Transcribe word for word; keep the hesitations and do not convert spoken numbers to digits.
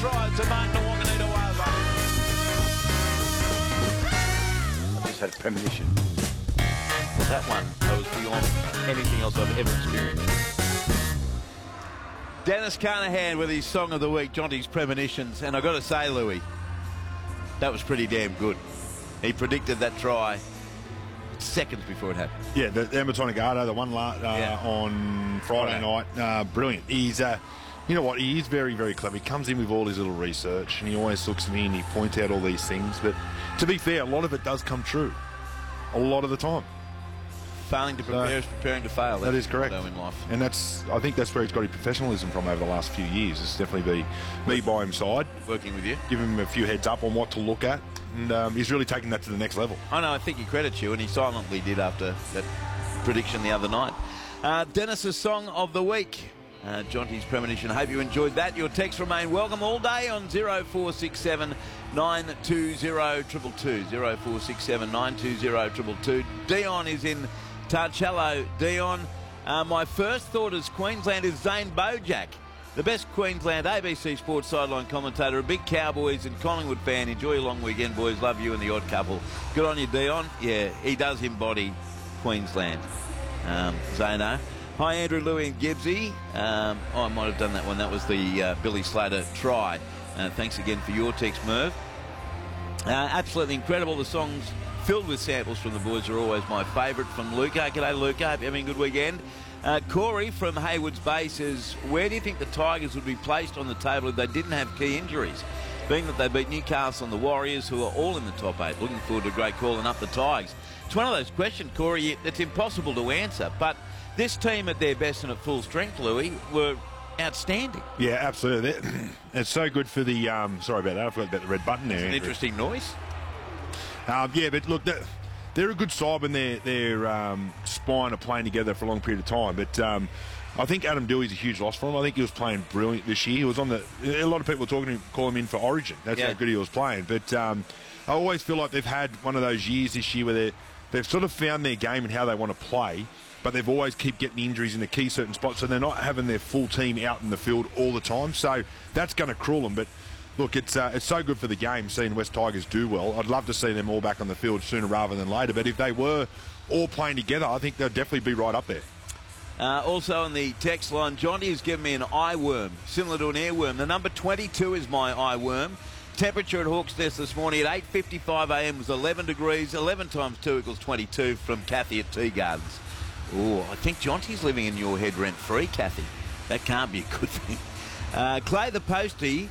tries to Martin Wanganito-Wava. I just had a premonition. That one, that was beyond anything else I've ever experienced. Dennis Carnahan with his Song of the Week, Jonty's Premonitions. And I've got to say, Louis, that was pretty damn good. He predicted that try seconds before it happened. Yeah, the, the Amber Tonegata, the one la uh, yeah. on Friday night, uh, brilliant. He's, uh, you know what, he is very, very clever. He comes in with all his little research, and he always looks at me and he points out all these things. But to be fair, a lot of it does come true. A lot of the time. Failing to prepare so, is preparing to fail. That is correct. In life. And that's, I think that's where he's got his professionalism from over the last few years. It's definitely be me by his side. Working with you. Give him a few heads up on what to look at. And um, he's really taking that to the next level. I know, I think he credits you, and he silently did after that prediction the other night. Uh, Dennis's Song of the Week. Uh, Jonty's Premonition. I hope you enjoyed that. Your texts remain welcome all day on zero four six seven nine two zero two two two. zero four six seven nine two zero two two two. Dion is in touch. Hello, Dion. Uh, my first thought as Queensland is Zane Bojack, the best Queensland A B C Sports sideline commentator, a big Cowboys and Collingwood fan. Enjoy your long weekend, boys. Love you and the odd couple. Good on you, Dion. Yeah, he does embody Queensland. Um, Zano. Hi, Andrew, Louie and Gibbsy. Um, oh, I might have done that one. That was the uh, Billy Slater try. Uh, thanks again for your text, Merv. Uh, absolutely incredible. The songs filled with samples from the boys are always my favourite. From Luca. G'day, Luca. Hope you're having a good weekend. Uh, Corey from Haywards Bay says, where do you think the Tigers would be placed on the table if they didn't have key injuries? Being that they beat Newcastle and the Warriors, who are all in the top eight. Looking forward to a great call and up the Tigers. It's one of those questions, Corey, that's impossible to answer. But this team at their best and at full strength, Louis, were outstanding. Yeah, absolutely. It's so good for the... Um, sorry about that. I forgot about the red button there. It's an Andrew. interesting noise. Um, yeah, but look, they're, they're a good side when their their um, spine are playing together for a long period of time. But um, I think Adam Dewey's a huge loss for him. I think he was playing brilliant this year. He was on the... A lot of people were talking to him, call him in for Origin. That's yeah. how good he was playing. But um, I always feel like they've had one of those years this year where they've sort of found their game and how they want to play, but they've always keep getting injuries in the key certain spots, so they're not having their full team out in the field all the time. So that's going to cruel them. But look, it's uh, it's so good for the game seeing West Tigers do well. I'd love to see them all back on the field sooner rather than later. But if they were all playing together, I think they'd definitely be right up there. Uh, also on the text line, Jonty has given me an eye worm, similar to an earworm. The number twenty-two is my eye worm. Temperature at Hawks Nest this morning at eight fifty-five a m was eleven degrees. eleven times two equals twenty-two from Kathy at Tea Gardens. Oh, I think Jonty's living in your head rent-free, Kathy. That can't be a good thing. Uh, Clay the Postie